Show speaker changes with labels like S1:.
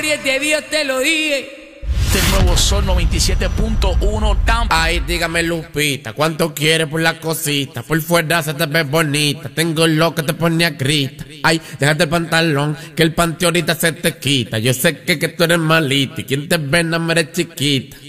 S1: gloria es de Dios, te lo dije.
S2: Este nuevo Sol 97.1 Tampa.
S3: Ay, dígame Lupita, ¿cuánto quieres por la cosita? Por fuera se te ve bonita, tengo lo que te pone a grita. Ay, déjate el pantalón, que el panty ahorita se te quita. Yo sé que tú eres malita y quien te ve no me eres chiquita.